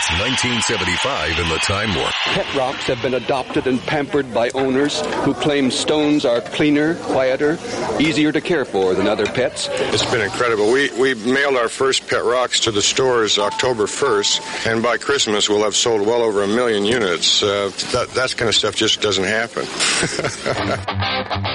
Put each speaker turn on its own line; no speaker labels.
It's 1975 in the Time Warp.
Pet rocks have been adopted and pampered by owners who claim stones are cleaner, quieter, easier to care for than other pets.
It's been incredible. We mailed our first pet rocks to the stores October 1st, and by Christmas we'll have sold well over 1 million units. That kind of stuff just doesn't happen.